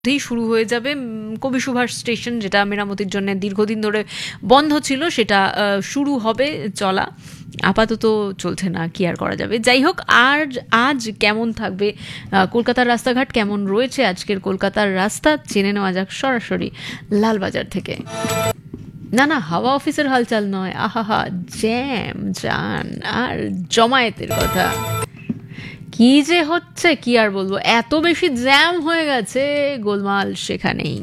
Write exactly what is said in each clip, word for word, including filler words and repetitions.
মধ্যেই শুরু হয়ে যাবে কবি সুভাষ স্টেশন, যেটা মেরামতির জন্য দীর্ঘদিন ধরে বন্ধ ছিল, সেটা শুরু হবে চলা। আপাতত চলছে না, কি আর করা যাবে। যাই হোক, আর আজ কেমন থাকবে কলকাতার রাস্তাঘাট, কেমন রয়েছে আজকের কলকাতার রাস্তা, জেনে নেওয়া যাক সরাসরি লালবাজার থেকে। না না, হাওয়া অফিসের হালচাল নয়, আহাহা, জ্যাম জান আর জমায়েতের কথা। কি যে হচ্ছে কি আর বলবো, এত বেশি জ্যাম হয়ে গেছে, গোলমাল সেখানেই।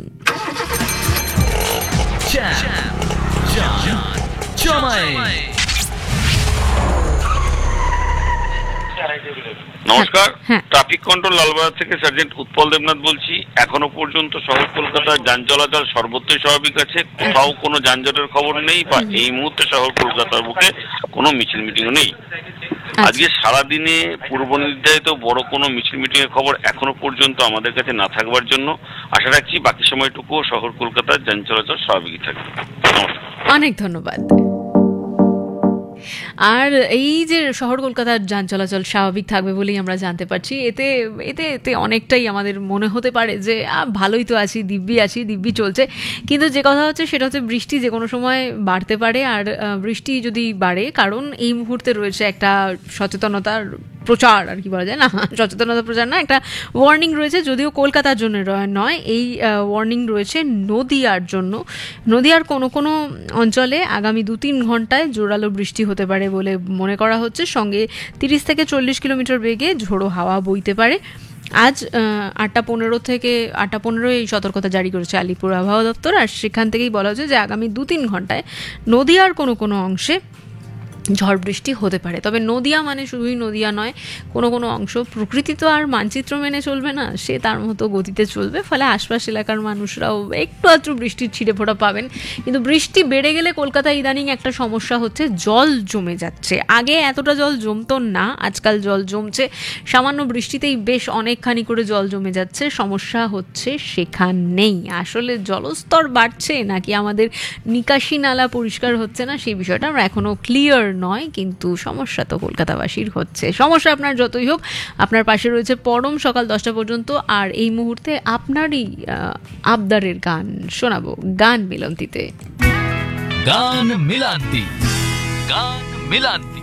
নমস্কার, ট্রাফিক কন্ট্রোল লালবাজার থেকে সার্জেন্ট উৎপল দেবনাথ বলছি। এখনো পর্যন্ত শহর কলকাতার যান চলাচল সর্বত্রই স্বাভাবিক আছে, কোথাও কোনো যানজটের খবর নেই, বা এই মুহূর্তে শহর কলকাতার বুকে কোনো মিছিল মিটিংও নেই। আজকে সারাদিনে পূর্ব নির্ধারিত বড় কোনো মিছিল মিটিং এর খবর এখনো পর্যন্ত আমাদের কাছে না থাকবার জন্য আশা রাখছি বাকি সময়টুকু শহর কলকাতার যান চলাচল স্বাভাবিকই থাকবে। অনেক ধন্যবাদ। আর এই যে শহর কলকাতার যান চলাচল স্বাভাবিক থাকবে বলেই আমরা জানতে পারছি, এতে এতে এতে অনেকটাই আমাদের মনে হতে পারে যে ভালোই তো আছি, দিব্যি আছি, দিব্যি চলছে। কিন্তু যে কথা হচ্ছে সেটা হচ্ছে বৃষ্টি যে কোনো সময় বাড়তে পারে। আর বৃষ্টি যদি বাড়ে, কারণ এই মুহূর্তে রয়েছে একটা সচেতনতার প্রচার, আর কি বলা যায়, না সচেতনতা প্রচার না, একটা ওয়ার্নিং রয়েছে, যদিও কলকাতার জন্য নয়, এই ওয়ার্নিং রয়েছে নদিয়ার জন্য। নদিয়ার কোনো কোনো অঞ্চলে আগামী দু তিন ঘন্টায় জোরালো বৃষ্টি হতে পারে বলে মনে করা হচ্ছে, সঙ্গে তিরিশ থেকে চল্লিশ কিলোমিটার বেগে ঝোড়ো হাওয়া বইতে পারে। আজ আটটা পনেরো থেকে আটটা পনেরো এই সতর্কতা জারি করেছে আলিপুর আবহাওয়া দপ্তর। আর সেখান থেকেই বলা হচ্ছে যে আগামী দু তিন ঘন্টায় নদিয়ার কোনো কোনো অংশে ঝড় বৃষ্টি হতে পারে। তবে নদিয়া মানে শুধুই নদিয়া নয়, কোনো কোনো অংশ, প্রকৃতি তো আর মানচিত্র মেনে চলবে না, সে তার মতো গতিতে চলবে, ফলে আশপাশ এলাকার মানুষরাও একটু আধটু বৃষ্টির ছিটে ফোঁটা পাবেন। কিন্তু বৃষ্টি বেড়ে গেলে কলকাতা ইদানিং একটা সমস্যা হচ্ছে, জল জমে যাচ্ছে। আগে এতটা জল জমতো না, আজকাল জল জমছে, সামান্য বৃষ্টিতেই বেশ অনেকখানি করে জল জমে যাচ্ছে। সমস্যা হচ্ছে সেখানেই আসলে জলস্তর বাড়ছে নাকি আমাদের নিকাশি নালা পরিষ্কার হচ্ছে না, সেই বিষয়টা আমরা এখনো ক্লিয়ার নয়, কিন্তু সমস্যা তো কলকাতাবাসীর হচ্ছে। সমস্যা আপনার যতই হোক, আপনার পাশে রয়েছে পরম সকাল দশটা পর্যন্ত। আর এই মুহূর্তে আপনারই আবদারের গান শোনাবো, গান মিলন্তিতে। গান মিলান্তি, গান মিলান্তি।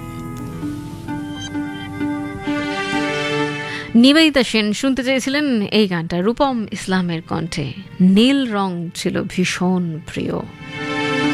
নিবেদিতা সেন শুনতে চেয়েছিলেন এই গানটা রূপম ইসলামের কণ্ঠে। নীল রং ছিল ভীষণ প্রিয়।